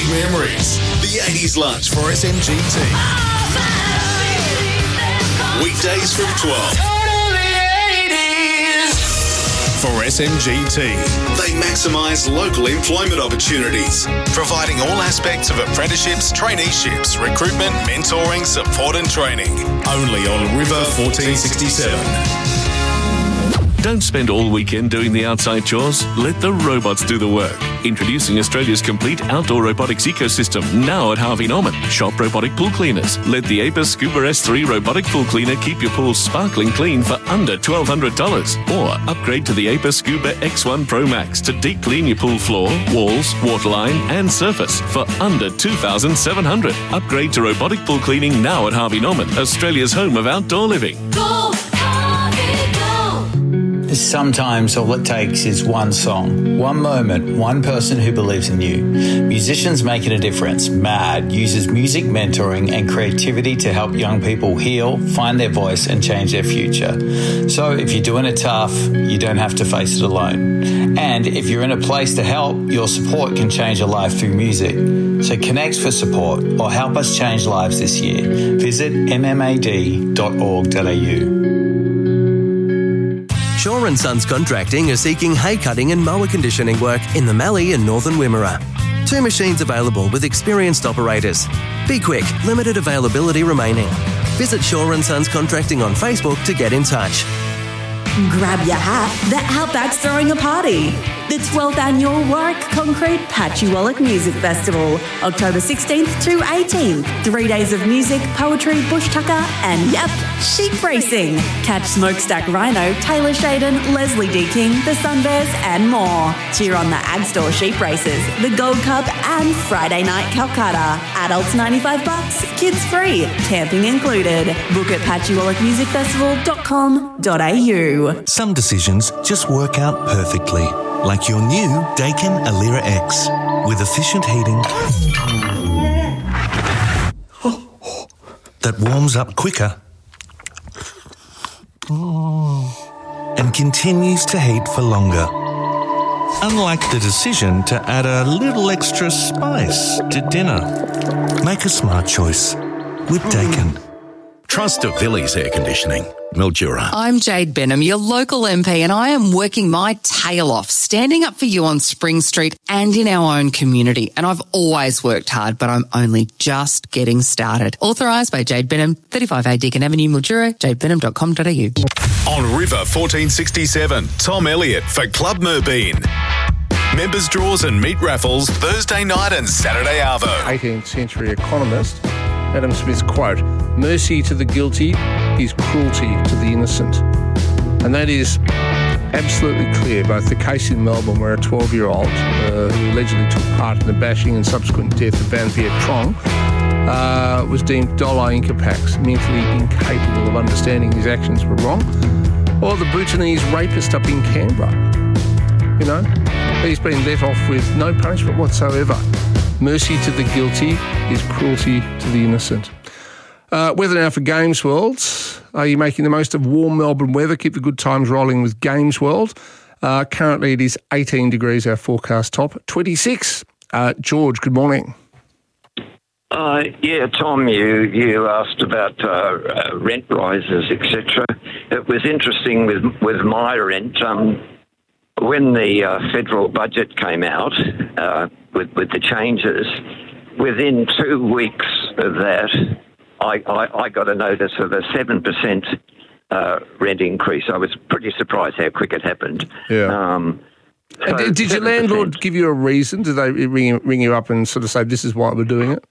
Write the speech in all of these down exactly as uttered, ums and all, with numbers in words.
memories. The eighties Lunch for S M G T. Weekdays from twelve. For S M G T, they maximise local employment opportunities, providing all aspects of apprenticeships, traineeships, recruitment, mentoring, support and training. Only on River fourteen sixty-seven. Don't spend all weekend doing the outside chores. Let the robots do the work. Introducing Australia's complete outdoor robotics ecosystem, now at Harvey Norman. Shop robotic pool cleaners. Let the Apis Scuba S three robotic pool cleaner keep your pool sparkling clean for under twelve hundred dollars. Or upgrade to the Apis Scuba X one Pro Max to deep clean your pool floor, walls, waterline and surface for under two thousand seven hundred dollars. Upgrade to robotic pool cleaning now at Harvey Norman, Australia's home of outdoor living. Go, Harvey, go! Sometimes all it takes is one song, one moment, one person who believes in you. Musicians Making a Difference, MAD, uses music mentoring and creativity to help young people heal, find their voice and change their future. So if you're doing it tough, you don't have to face it alone. And if you're in a place to help, your support can change a life through music. So connect for support or help us change lives this year. Visit m m a d dot org dot a u. Shaw and Sons Contracting are seeking hay cutting and mower conditioning work in the Mallee and Northern Wimmera. Two machines available with experienced operators. Be quick, limited availability remaining. Visit Shaw and Sons Contracting on Facebook to get in touch. Grab your hat, the Outback's throwing a party. The twelfth Annual Warwick Concrete Patchywallop Music Festival, October sixteenth to eighteenth. Three days of music, poetry, bush tucker and, yep, sheep racing. Catch Smokestack Rhino, Taylor Shaden, Leslie D. King, the Sunbears and more. Cheer on the Ag Store sheep races, the Gold Cup and Friday Night Calcutta. Adults ninety-five bucks, kids free, camping included. Book at patchywallop music festival dot com dot a u. Some decisions just work out perfectly. Like your new Daikin Alira X with efficient heating that warms up quicker and continues to heat for longer. Unlike the decision to add a little extra spice to dinner. Make a smart choice with Daikin. Trust of Villiers Air Conditioning, Mildura. I'm Jade Benham, your local M P, and I am working my tail off, standing up for you on Spring Street and in our own community. And I've always worked hard, but I'm only just getting started. Authorised by Jade Benham, thirty-five A Deakin Avenue, Mildura, jade benham dot com dot a u. On River fourteen sixty-seven, Tom Elliott for Club Merbeen. Members draws and meat raffles Thursday night and Saturday arvo. eighteenth century economist Adam Smith's quote, "Mercy to the guilty is cruelty to the innocent." And that is absolutely clear. Both the case in Melbourne where a twelve-year-old uh, who allegedly took part in the bashing and subsequent death of Van Viet Trong uh, was deemed dollar incapax, mentally incapable of understanding his actions were wrong, or the Bhutanese rapist up in Canberra. You know, he's been let off with no punishment whatsoever. Mercy to the guilty is cruelty to the innocent. Uh, weather now for Games World. Are you making the most of warm Melbourne weather? Keep the good times rolling with Games World. Uh, currently it is eighteen degrees, our forecast top. twenty-six. Uh, George, good morning. Uh, yeah, Tom, you, you asked about uh, uh, rent rises, et cetera. It was interesting with, with my rent. Um, when the uh, federal budget came out uh, with, with the changes, within two weeks of that, I, I, I got a notice of a seven percent uh, rent increase. I was pretty surprised how quick it happened. Yeah. Um, so did, did your landlord give you a reason? Did they ring, ring you up and sort of say, this is why we're doing it?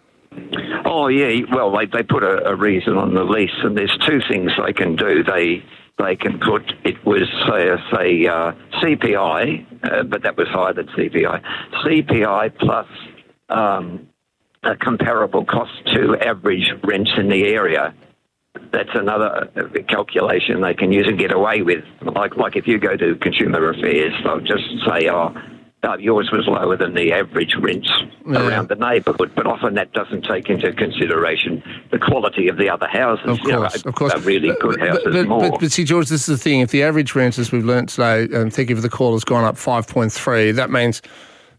Oh, yeah. Well, they, they put a, a reason on the lease, and there's two things they can do. They they can put, it was, say, say uh, C P I, uh, but that was higher than C P I. C P I plus um, a comparable cost to average rents in the area. That's another calculation they can use and get away with. Like, like if you go to Consumer Affairs, they'll just say, oh, Uh, yours was lower than the average rents yeah. around the neighbourhood, but often that doesn't take into consideration the quality of the other houses. Of course, you know, of course. Are really good houses but, but, more. But, but see, George, this is the thing. If the average rent, as we've learnt today, and thank you for the call, has gone up five point three, that means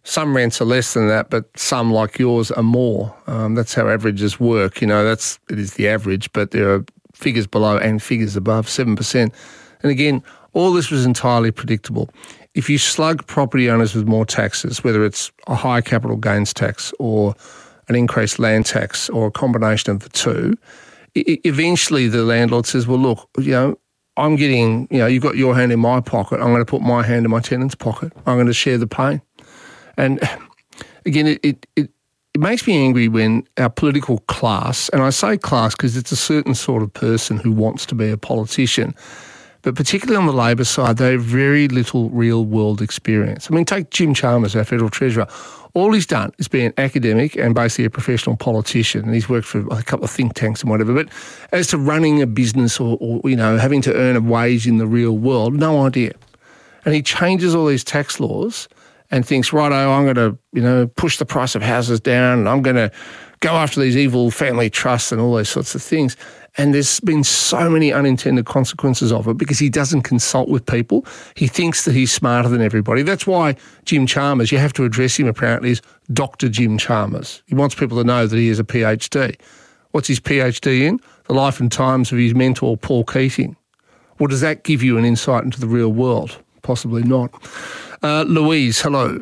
some rents are less than that, but some, like yours, are more. Um, that's how averages work. You know, that's it is the average, but there are figures below and figures above, seven percent. And again, all this was entirely predictable. If you slug property owners with more taxes, whether it's a high capital gains tax or an increased land tax or a combination of the two, I- eventually the landlord says, well, look, you know, I'm getting, you know, you've got your hand in my pocket. I'm going to put my hand in my tenant's pocket. I'm going to share the pain. And again, it, it, it, it makes me angry when our political class, and I say class because it's a certain sort of person who wants to be a politician, but particularly on the Labor side, they have very little real world experience. I mean, take Jim Chalmers, our Federal Treasurer. All he's done is be an academic and basically a professional politician, and he's worked for a couple of think tanks and whatever. But as to running a business or, or you know, having to earn a wage in the real world, no idea. And he changes all these tax laws and thinks, righto, I'm going to, you know, push the price of houses down and I'm going to go after these evil family trusts and all those sorts of things. And there's been so many unintended consequences of it because he doesn't consult with people. He thinks that he's smarter than everybody. That's why Jim Chalmers, you have to address him apparently as Doctor Jim Chalmers. He wants people to know that he has a PhD. What's his PhD in? The life and times of his mentor, Paul Keating. Well, does that give you an insight into the real world? Possibly not. Uh, Louise, hello.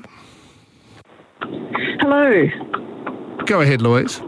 Hello. Go ahead, Louise.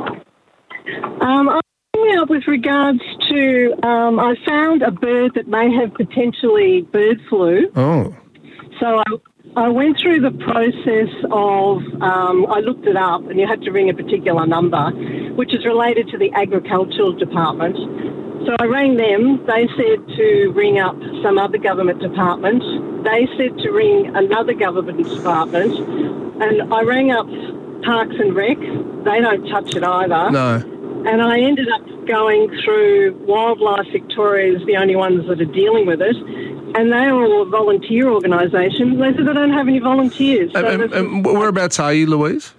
Um, I'm ringing up with regards to, um, I found a bird that may have potentially bird flu. Oh. So I, I went through the process of, um, I looked it up and you had to ring a particular number, which is related to the agricultural department. So I rang them. They said to ring up some other government department. They said to ring another government department. And I rang up Parks and Rec. They don't touch it either. No. And I ended up going through Wildlife Victoria is the only ones that are dealing with it. And they are all a volunteer organisation. They said they don't have any volunteers. So um, um, um, whereabouts are you, Louise?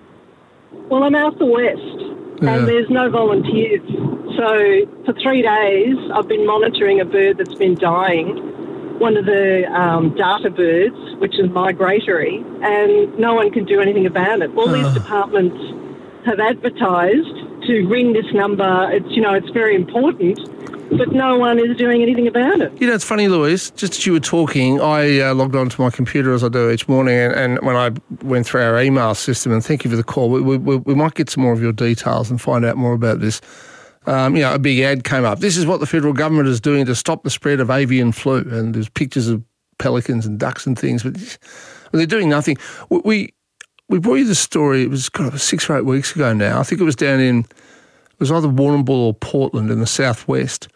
Well, I'm out the west, Yeah. and there's no volunteers. So for three days, I've been monitoring a bird that's been dying, one of the um, darter birds, which is migratory, and no one can do anything about it. All these departments have advertised to ring this number. It's, you know, it's very important, but no one is doing anything about it. You know, it's funny, Louise, just as you were talking, I uh, logged onto my computer as I do each morning, and, and when I went through our email system, and thank you for the call, we, we, we might get some more of your details and find out more about this. Um, you know, a big ad came up. This is what the federal government is doing to stop the spread of avian flu, and there's pictures of pelicans and ducks and things, but they're doing nothing. We we brought you the story, it was kind of six or eight weeks ago now. I think it was down in, it was either Warrnambool or Portland in the southwest.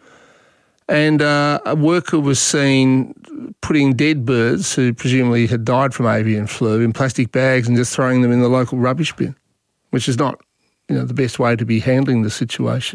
And uh, a worker was seen putting dead birds who presumably had died from avian flu in plastic bags and just throwing them in the local rubbish bin, which is not, you know, the best way to be handling the situation.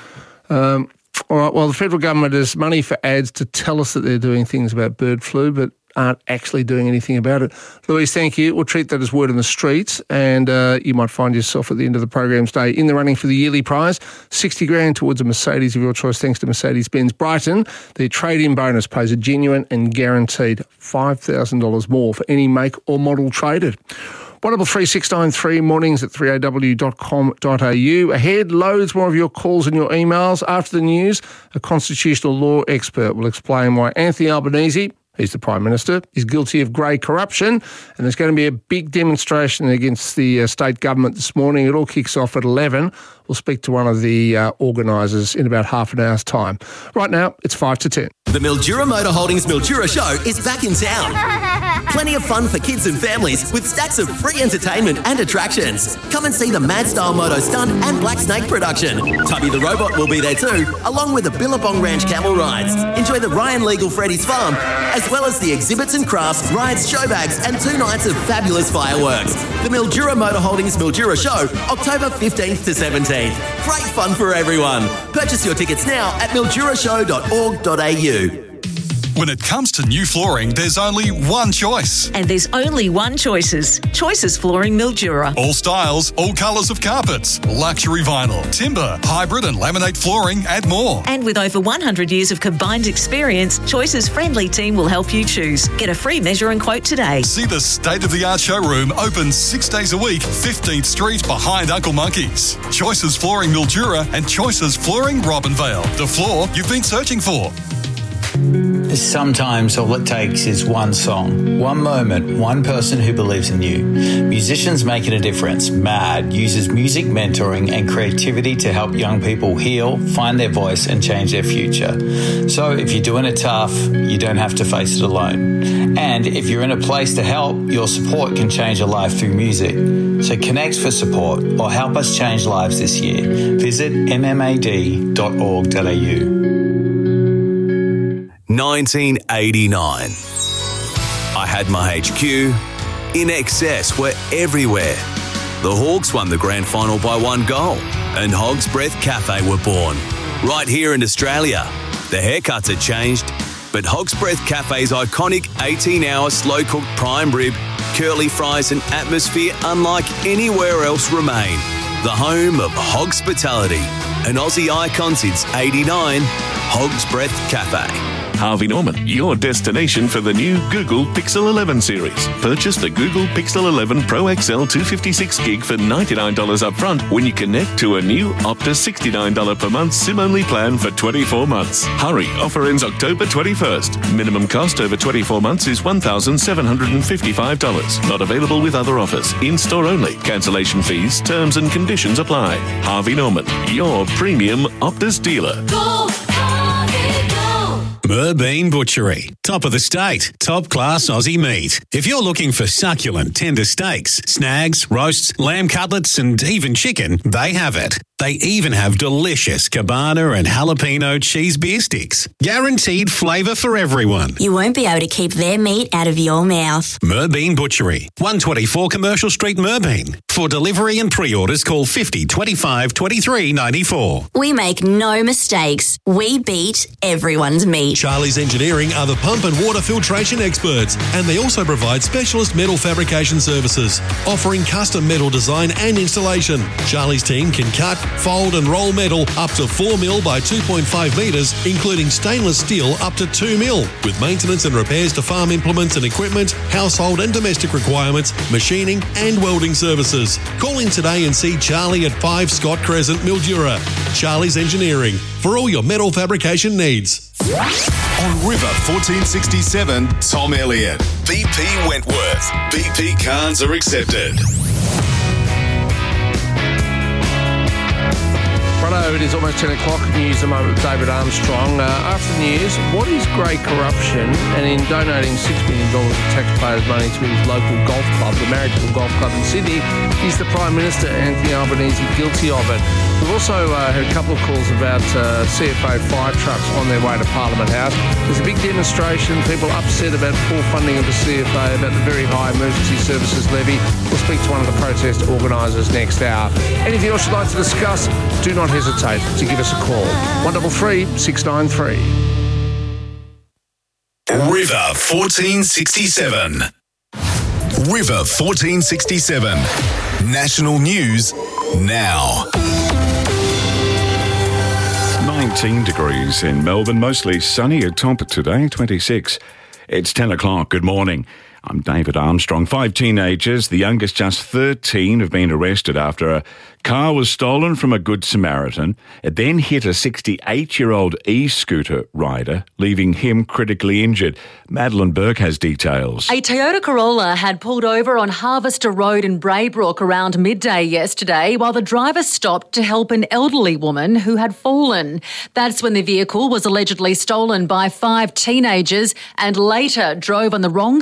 Um, all right, well, the federal government has money for ads to tell us that they're doing things about bird flu, but aren't actually doing anything about it. Louise, thank you. We'll treat that as word on the streets, and uh, you might find yourself at the end of the program's day in the running for the yearly prize, sixty grand towards a Mercedes of your choice, thanks to Mercedes-Benz Brighton. The trade-in bonus pays a genuine and guaranteed five thousand dollars more for any make or model traded. one three six nine three, mornings at three a w dot com dot a u. Ahead, loads more of your calls and your emails. After the news, a constitutional law expert will explain why Anthony Albanese, he's the Prime Minister, is guilty of grey corruption, and there's going to be a big demonstration against the uh, state government this morning. It all kicks off at eleven. We'll speak to one of the uh, organisers in about half an hour's time. Right now, it's five to ten. The Mildura Motor Holdings Mildura Show is back in town. Plenty of fun for kids and families with stacks of free entertainment and attractions. Come and see the Mad Style Moto Stunt and Black Snake production. Tubby the Robot will be there too, along with the Billabong Ranch camel rides. Enjoy the Ryan Legal Freddy's Farm, as well as the exhibits and crafts, rides, show bags, and two nights of fabulous fireworks. The Mildura Motor Holdings Mildura Show, October fifteenth to seventeenth. Great fun for everyone. Purchase your tickets now at mildura show dot org dot a u. When it comes to new flooring, there's only one choice. And there's only one Choices. Choices Flooring Mildura. All styles, all colours of carpets, luxury vinyl, timber, hybrid and laminate flooring and more. And with over one hundred years of combined experience, Choices' friendly team will help you choose. Get a free measure and quote today. See the state-of-the-art showroom open six days a week, fifteenth Street behind Uncle Monkey's. Choices Flooring Mildura and Choices Flooring Robinvale. The floor you've been searching for. Sometimes all it takes is one song, one moment, one person who believes in you. Musicians Making a Difference, MAD, uses music mentoring and creativity to help young people heal, find their voice and change their future. So if you're doing it tough, you don't have to face it alone. And if you're in a place to help, your support can change a life through music. So connect for support or help us change lives this year. Visit m m a d dot org dot a u. nineteen eighty-nine. I had my H Q. In Excess were everywhere. The Hawks won the grand final by one goal, and Hog's Breath Cafe were born. Right here in Australia. The haircuts had changed, but Hog's Breath Cafe's iconic eighteen-hour slow-cooked prime rib, curly fries and atmosphere unlike anywhere else remain. The home of Hogspitality, an Aussie icon since eighty-nine, Hog's Breath Cafe. Harvey Norman, your destination for the new Google Pixel eleven series. Purchase the Google Pixel eleven Pro X L two fifty-six gig for ninety-nine dollars up front when you connect to a new Optus sixty-nine dollars per month SIM-only plan for twenty-four months. Hurry, offer ends October twenty-first. Minimum cost over twenty-four months is one thousand seven hundred fifty-five dollars. Not available with other offers. In-store only. Cancellation fees, terms and conditions apply. Harvey Norman, your premium Optus dealer. Go, Harvey, go. Merbean Butchery. Top of the state. Top class Aussie meat. If you're looking for succulent, tender steaks, snags, roasts, lamb cutlets and even chicken, they have it. They even have delicious cabana and jalapeno cheese beer sticks. Guaranteed flavour for everyone. You won't be able to keep their meat out of your mouth. Merbean Butchery. one twenty-four Commercial Street, Merbean. For delivery and pre-orders, call fifty twenty-five twenty-three ninety-four. We make no mistakes. We beat everyone's meat. Charlie's Engineering are the pump and water filtration experts, and they also provide specialist metal fabrication services, offering custom metal design and installation. Charlie's team can cut, fold and roll metal up to four mil by two point five metres, including stainless steel up to two mil, with maintenance and repairs to farm implements and equipment, household and domestic requirements, machining and welding services. Call in today and see Charlie at five Scott Crescent, Mildura. Charlie's Engineering, for all your metal fabrication needs. On River fourteen sixty-seven, Tom Elliott. B P Wentworth. B P cards are accepted. Righto, it is almost ten o'clock. News a moment with David Armstrong. Uh, after the news, what is grey corruption? And in donating six million dollars of taxpayers' money to his local golf club, the Marrickville Golf Club in Sydney, is the Prime Minister, Anthony Albanese, guilty of it? We've also uh, had a couple of calls about uh, C F A fire trucks on their way to Parliament House. There's a big demonstration, people upset about full funding of the C F A, about the very high emergency services levy. We'll speak to one of the protest organisers next hour. Anything else you'd like to discuss, do not hesitate to give us a call. one three three, six nine three. River fourteen sixty-seven. River fourteen sixty-seven. National news now. nineteen degrees in Melbourne, mostly sunny, a top today, twenty-six. It's ten o'clock. Good morning. I'm David Armstrong. Five teenagers, the youngest just thirteen, have been arrested after a car was stolen from a Good Samaritan. It then hit a sixty-eight-year-old e-scooter rider, leaving him critically injured. Madeline Burke has details. A Toyota Corolla had pulled over on Harvester Road in Braybrook around midday yesterday while the driver stopped to help an elderly woman who had fallen. That's when the vehicle was allegedly stolen by five teenagers and later drove on the wrong side of the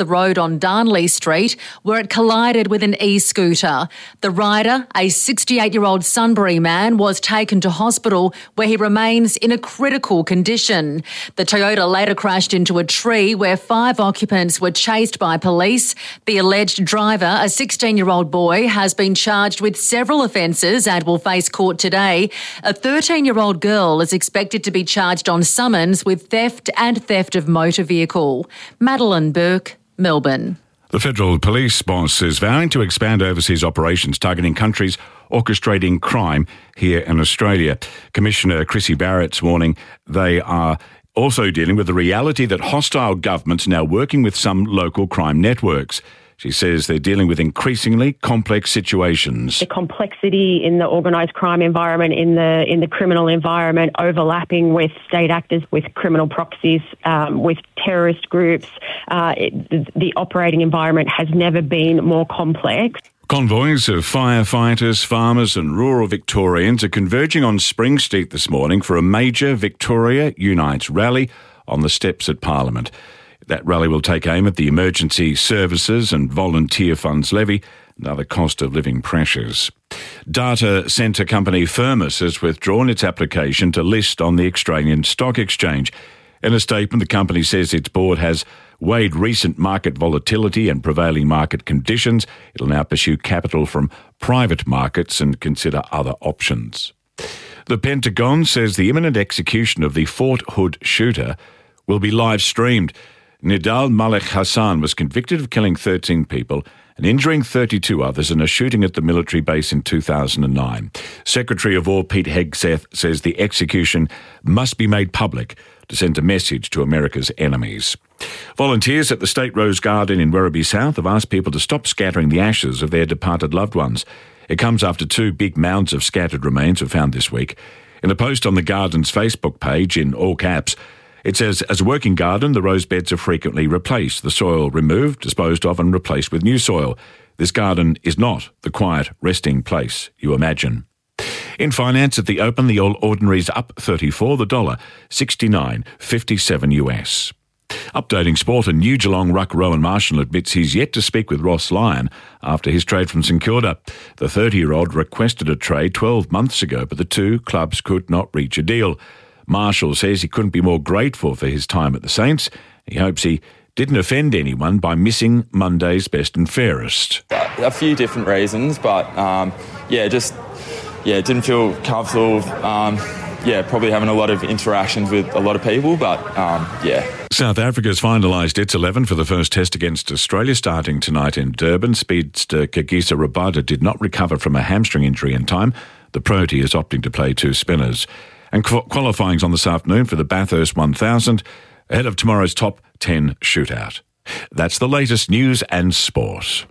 road on Darnley Street, where it collided with an e-scooter. The rider, a sixty-eight-year-old Sunbury man, was taken to hospital where he remains in a critical condition. The Toyota later crashed into a tree where five occupants were chased by police. The alleged driver, a sixteen-year-old boy, has been charged with several offences and will face court today. A thirteen-year-old girl is expected to be charged on summons with theft and theft of motor vehicle. Madeline Burke, Melbourne. The Federal Police boss is vowing to expand overseas operations targeting countries orchestrating crime here in Australia. Commissioner Chrissy Barrett's warning they are also dealing with the reality that hostile governments are now working with some local crime networks. She says they're dealing with increasingly complex situations. The complexity in the organised crime environment, in the in the criminal environment, overlapping with state actors, with criminal proxies, um, with terrorist groups. Uh, it, the operating environment has never been more complex. Convoys of firefighters, farmers and rural Victorians are converging on Spring Street this morning for a major Victoria Unites rally on the steps at Parliament. That rally will take aim at the emergency services and volunteer funds levy and other cost of living pressures. Data centre company Firmus has withdrawn its application to list on the Australian Stock Exchange. In a statement, the company says its board has weighed recent market volatility and prevailing market conditions. It'll now pursue capital from private markets and consider other options. The Pentagon says the imminent execution of the Fort Hood shooter will be live streamed. Nidal Malek Hassan was convicted of killing thirteen people and injuring thirty-two others in a shooting at the military base in two thousand nine. Secretary of War Pete Hegseth says the execution must be made public to send a message to America's enemies. Volunteers at the State Rose Garden in Werribee South have asked people to stop scattering the ashes of their departed loved ones. It comes after two big mounds of scattered remains were found this week. In a post on the garden's Facebook page in all caps, it says, as a working garden, the rose beds are frequently replaced, the soil removed, disposed of and replaced with new soil. This garden is not the quiet resting place you imagine. In finance at the Open, the All Ordinaries up thirty-four, the dollar sixty-nine fifty-seven U S. Updating sport, and new Geelong ruck Rowan Marshall admits he's yet to speak with Ross Lyon after his trade from St Kilda. The thirty-year-old requested a trade twelve months ago, but the two clubs could not reach a deal. Marshall says he couldn't be more grateful for his time at the Saints. He hopes he didn't offend anyone by missing Monday's best and fairest. A few different reasons, but um, yeah, just yeah, didn't feel comfortable. Um, yeah, probably having a lot of interactions with a lot of people, but um, yeah. South Africa's finalised its eleven for the first test against Australia starting tonight in Durban. Speedster Kagiso Rabada did not recover from a hamstring injury in time. The Protea is opting to play two spinners. And qualifying's on this afternoon for the Bathurst one thousand, ahead of tomorrow's top ten shootout. That's the latest news and sport.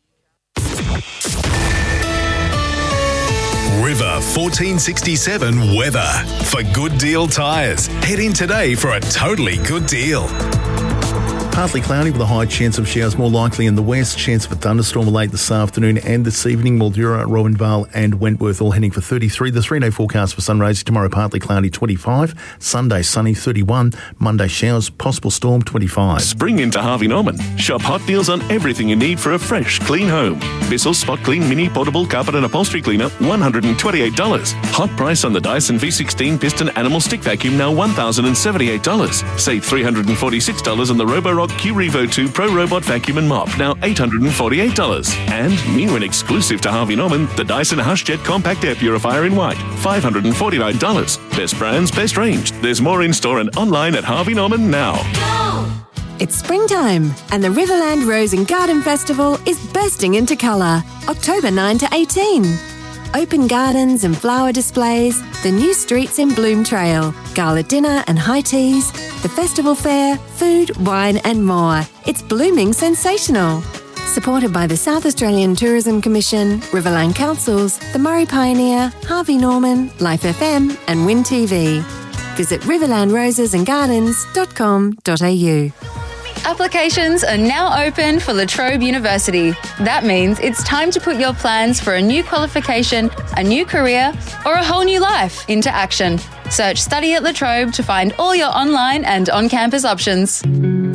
River fourteen sixty-seven weather. For Good Deal Tyres, head in today for a totally good deal. Partly cloudy with a high chance of showers more likely in the west. Chance of a thunderstorm late this afternoon and this evening. Mildura, Rowan Vale and Wentworth all heading for thirty-three. The three-day forecast for sunrays tomorrow partly cloudy twenty-five. Sunday sunny thirty-one. Monday showers, possible storm twenty-five. Spring into Harvey Norman. Shop hot deals on everything you need for a fresh, clean home. Bissell Spot Clean Mini Portable Carpet and Upholstery Cleaner, one hundred twenty-eight dollars. Hot price on the Dyson V sixteen Piston Animal Stick Vacuum, now one thousand seventy-eight dollars. Save three hundred forty-six dollars on the Roborock Q Revo two Pro Robot Vacuum and Mop, now eight hundred forty-eight dollars. And new and exclusive to Harvey Norman, the Dyson HushJet Compact Air Purifier in white, five hundred forty-nine dollars. Best brands, best range. There's more in store and online at Harvey Norman now. It's springtime and the Riverland Rose and Garden Festival is bursting into colour. October ninth to eighteenth. Open gardens and flower displays, the new streets in Bloom Trail, gala dinner and high teas, the festival fair, food, wine and more. It's blooming sensational. Supported by the South Australian Tourism Commission, Riverland Councils, the Murray Pioneer, Harvey Norman, Life F M and Win T V. Visit riverland roses and gardens dot com dot a u. Applications are now open for La Trobe University. That means it's time to put your plans for a new qualification, a new career, or a whole new life into action. Search Study at La Trobe to find all your online and on-campus options.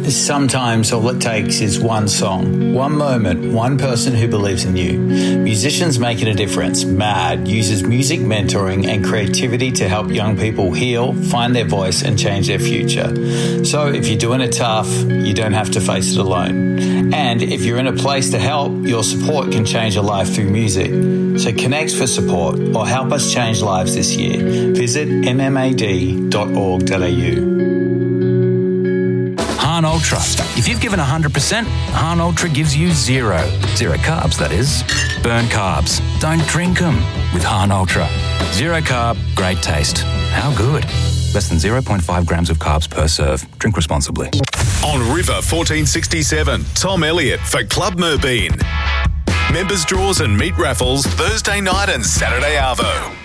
Sometimes all it takes is one song, one moment, one person who believes in you. Musicians Making a Difference, MAD, uses music mentoring and creativity to help young people heal, find their voice and change their future. So if you're doing it tough, you don't have to face it alone. And if you're in a place to help, your support can change a life through music. So connect for support or help us change lives this year. Visit m m a d dot org dot a u. Hahn Ultra. If you've given one hundred percent, Hahn Ultra gives you zero. Zero carbs, that is. Burn carbs. Don't drink them with Hahn Ultra. Zero carb, great taste. How good? Less than zero point five grams of carbs per serve. Drink responsibly. On River fourteen sixty-seven, Tom Elliott for Club Merbeen. Members draws and meat raffles Thursday night and Saturday arvo.